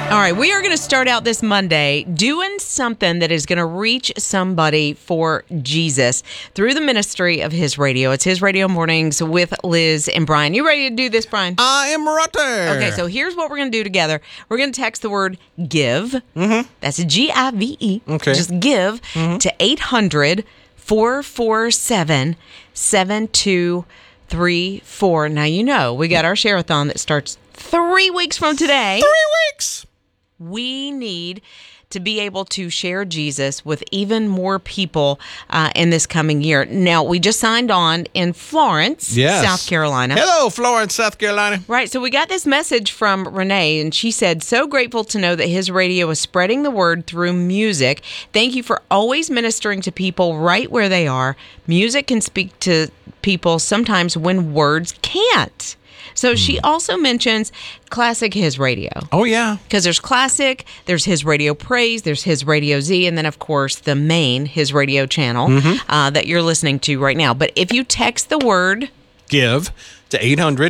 All right, we are going to start out this Monday doing something that is going to reach somebody for Jesus through the ministry of His Radio. It's His Radio Mornings with Liz and Brian. You ready to do this, Brian? I am ready. Okay, so here's what we're going to do together. We're going to text the word give. Mm-hmm. That's Give. Okay. Just give to 800-447-7234. Now, you know, we got our share-a-thon that starts 3 weeks from today. 3 weeks. We need to be able to share Jesus with even more people in this coming year. Now, we just signed on in Florence, South Carolina. Hello, Florence, South Carolina. Right, so we got this message from Renee, and she said, so grateful to know that His Radio is spreading the word through music. Thank you for always ministering to people right where they are. Music can speak to people sometimes when words can't. So she also mentions classic His Radio. Oh, yeah. Because there's classic, there's His Radio Praise, there's His Radio Z, and then, of course, the main His Radio channel that you're listening to right now. But if you text the word give to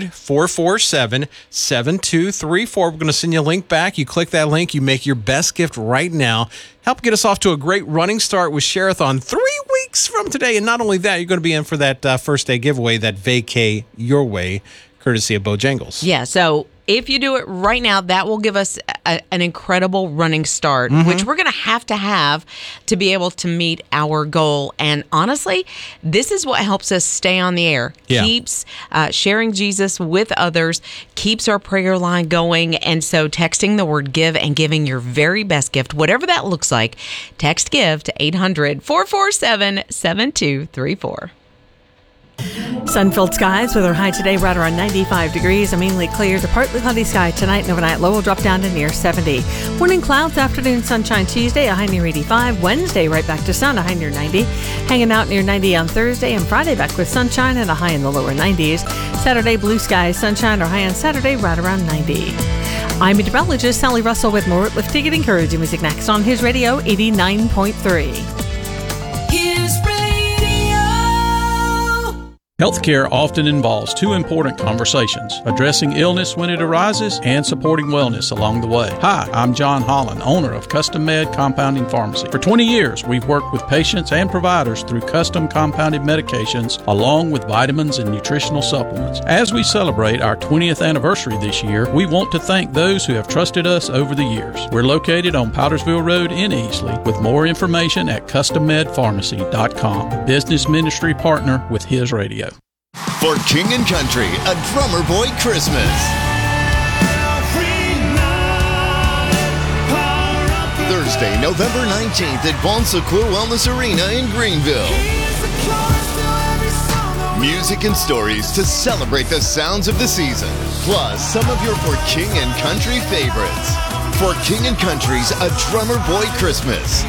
800-447-7234, we're going to send you a link back. You click that link, you make your best gift right now. Help get us off to a great running start with Share-a-thon 3 weeks from today. And not only that, you're going to be in for that first day giveaway, that Vacay Your Way, courtesy of Bojangles. Yeah, so if you do it right now, that will give us an incredible running start, which we're going to have to be able to meet our goal. And honestly, this is what helps us stay on the air. Yeah. Keeps sharing Jesus with others, keeps our prayer line going. And so texting the word give and giving your very best gift, whatever that looks like, text give to 800-447-7234. Sun-filled skies with our high today right around 95 degrees. A mainly clear to partly cloudy sky tonight and overnight. Low will drop down to near 70. Morning clouds, afternoon sunshine Tuesday, a high near 85. Wednesday right back to sun, a high near 90. Hanging out near 90 on Thursday, and Friday back with sunshine and a high in the lower 90s. Saturday blue skies, sunshine, or high on Saturday right around 90. I'm meteorologist Sally Russell with more uplifting and encouraging music next on His Radio 89.3. Healthcare often involves two important conversations: addressing illness when it arises and supporting wellness along the way. Hi, I'm John Holland, owner of Custom Med Compounding Pharmacy. For 20 years, we've worked with patients and providers through custom compounded medications along with vitamins and nutritional supplements. As we celebrate our 20th anniversary this year, we want to thank those who have trusted us over the years. We're located on Powdersville Road in Easley, with more information at CustomMedPharmacy.com, a business ministry partner with His Radio. For King and Country, a Drummer Boy Christmas. Thursday, November 19th at Bon Secours Wellness Arena in Greenville. Music and stories to celebrate the sounds of the season, plus some of your For King and Country favorites. For King and Country's A Drummer Boy Christmas.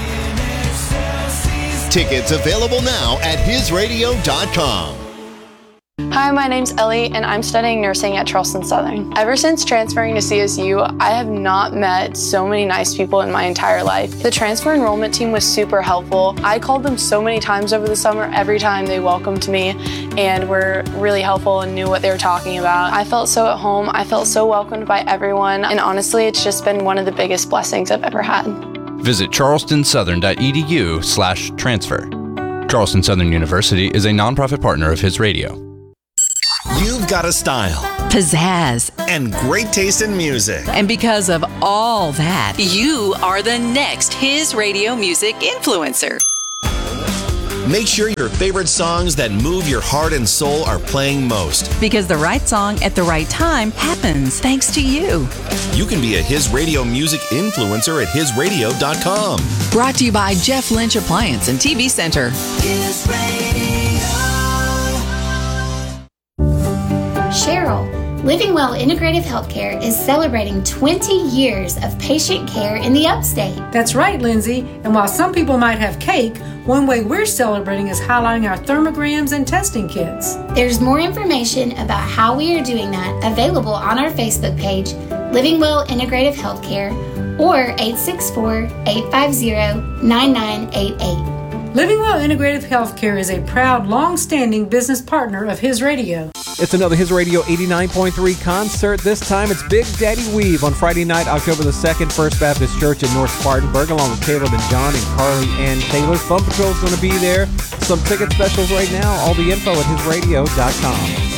Tickets available now at hisradio.com. Hi, my name's Ellie, and I'm studying nursing at Charleston Southern. Ever since transferring to CSU, I have not met so many nice people in my entire life. The transfer enrollment team was super helpful. I called them so many times over the summer. Every time they welcomed me and were really helpful and knew what they were talking about. I felt so at home. I felt so welcomed by everyone, and honestly, it's just been one of the biggest blessings I've ever had. Visit charlestonsouthern.edu/transfer. Charleston Southern University is a nonprofit partner of His Radio. You've got a style, pizzazz, and great taste in music. And because of all that, you are the next His Radio music influencer. Make sure your favorite songs that move your heart and soul are playing most. Because the right song at the right time happens thanks to you. You can be a His Radio music influencer at hisradio.com. Brought to you by Jeff Lynch Appliance and TV Center. His Radio. Cheryl, Living Well Integrative Healthcare is celebrating 20 years of patient care in the upstate. That's right, Lindsay. And while some people might have cake, one way we're celebrating is highlighting our thermograms and testing kits. There's more information about how we are doing that available on our Facebook page, Living Well Integrative Healthcare, or 864-850-9988. Living Well Integrative Healthcare is a proud, long-standing business partner of His Radio. It's another His Radio 89.3 concert. This time it's Big Daddy Weave on Friday night, October the 2nd, First Baptist Church in North Spartanburg, along with Caleb and John and Carly and Taylor. Fun Patrol's going to be there. Some ticket specials right now. All the info at hisradio.com.